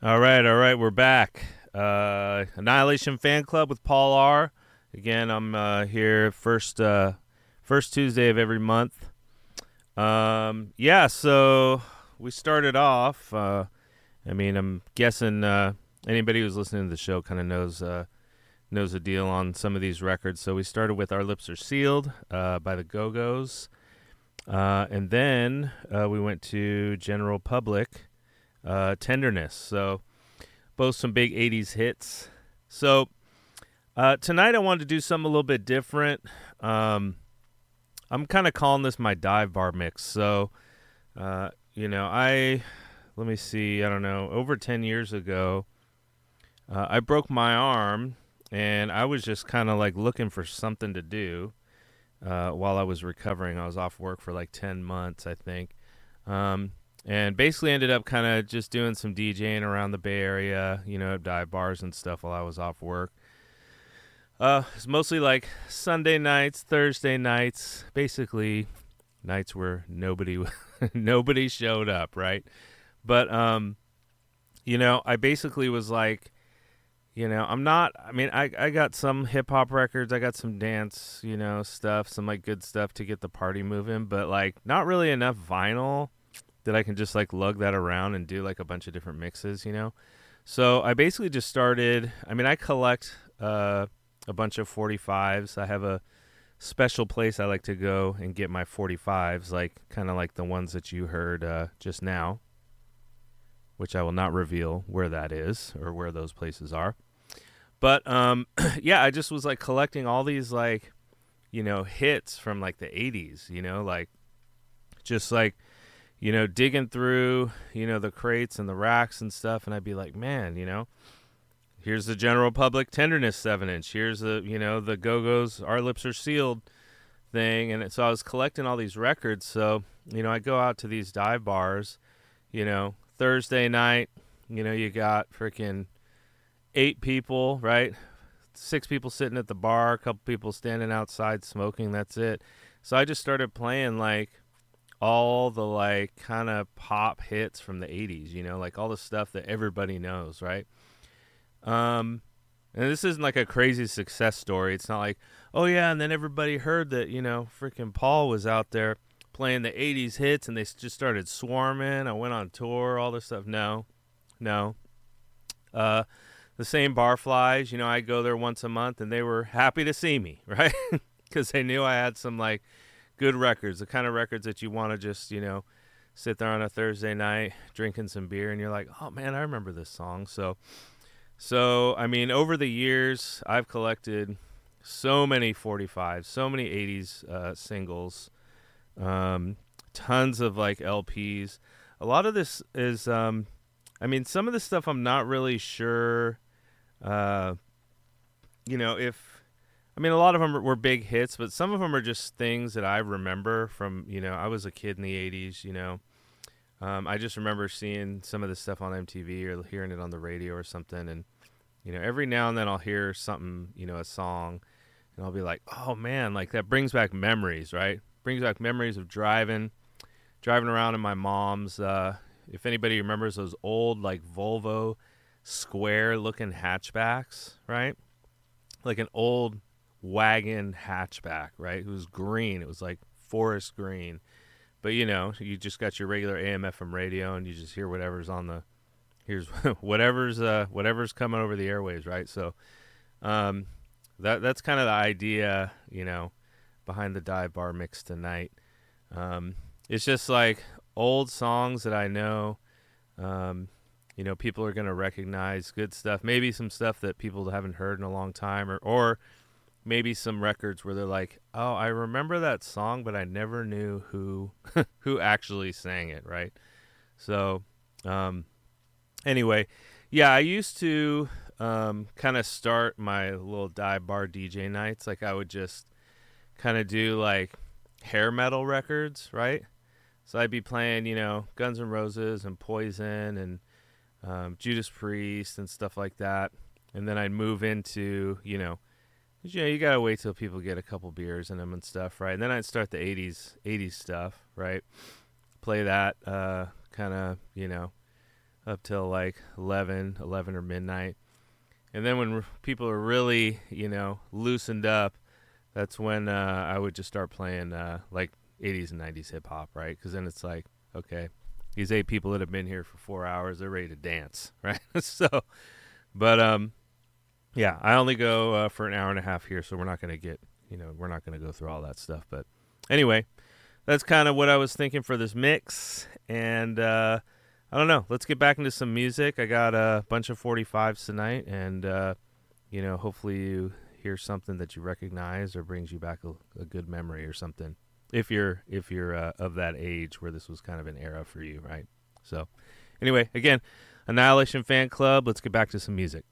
All right, we're back. Annihilation Fan Club with Paul R. Again, I'm here first Tuesday of every month. So we started off. I'm guessing anybody who's listening to the show kind of knows the deal on some of these records. So we started with Our Lips Are Sealed by the Go-Go's, and then we went to General Public. Tenderness. So both some big 80s hits. So tonight I wanted to do something a little bit different. I'm kind of calling this my dive bar mix. So, let me see, I don't know, over 10 years ago, I broke my arm and I was just kind of like looking for something to do while I was recovering. I was off work for like 10 months, I think. And basically ended up kind of just doing some DJing around the Bay Area, dive bars and stuff while I was off work. It's mostly like Sunday nights, Thursday nights, basically nights where nobody showed up, right? But I basically was like, I got some hip hop records, I got some dance, stuff, some like good stuff to get the party moving, but like not really enough vinyl that I can just like lug that around and do like a bunch of different mixes, So I basically just started. I collect a bunch of 45s. I have a special place I like to go and get my 45s, like kind of like the ones that you heard just now, which I will not reveal where that is or where those places are. But I just was like collecting all these like, hits from like the 80s, like just like, digging through, the crates and the racks and stuff. And I'd be like, man, here's the General Public Tenderness 7-inch. Here's the Go-Go's Our Lips Are Sealed thing. And so I was collecting all these records. So, I go out to these dive bars, Thursday night, you got freaking 8 people, right? 6 people sitting at the bar, a couple people standing outside smoking. That's it. So I just started playing like all the like kind of pop hits from the 80s, like all the stuff that everybody knows, right? And this isn't like a crazy success story. It's not like, oh yeah, and then everybody heard that, freaking Paul was out there playing the 80s hits and they just started swarming. I went on tour, all this stuff. No. The same barflies, I go there once a month and they were happy to see me, right? Because they knew I had some like good records, the kind of records that you want to just, sit there on a Thursday night drinking some beer and you're like, oh man, I remember this song. So over the years, I've collected so many 45s, so many 80s singles, tons of like LPs. A lot of this is, some of the stuff I'm not really sure, if a lot of them were big hits, but some of them are just things that I remember from, I was a kid in the 80s, I just remember seeing some of this stuff on MTV or hearing it on the radio or something. And, every now and then I'll hear something, a song, and I'll be like, oh man, like that brings back memories, right? Brings back memories of driving around in my mom's, if anybody remembers those old like Volvo square looking hatchbacks, right? Like an old wagon hatchback, right? It was green. It was like forest green. But you just got your regular AM FM radio and you just hear whatever's on the whatever's coming over the airwaves, right? So that's kind of the idea, behind the dive bar mix tonight. It's just like old songs that I know people are going to recognize, good stuff, maybe some stuff that people haven't heard in a long time, or maybe some records where they're like, oh, I remember that song, but I never knew who who actually sang it, right? So anyway, yeah, I used to kind of start my little dive bar DJ nights. Like I would just kind of do like hair metal records, right? So I'd be playing, Guns N' Roses and Poison and Judas Priest and stuff like that. And then I'd move into, you gotta wait till people get a couple beers in them and stuff, right? And then I'd start the 80s stuff, right? Play that kind of, up till like 11 or midnight. And then when people are really, loosened up, that's when I would just start playing like 80s and 90s hip hop, right? Because then it's like, okay, these 8 people that have been here for 4 hours, they're ready to dance, right? So, but yeah, I only go for an hour and a half here, so we're not going to get, we're not going to go through all that stuff. But anyway, that's kind of what I was thinking for this mix. And I don't know. Let's get back into some music. I got a bunch of 45s tonight, and hopefully you hear something that you recognize or brings you back a good memory or something. If you're of that age where this was kind of an era for you, right? So, anyway, again, Annihilation Fan Club. Let's get back to some music.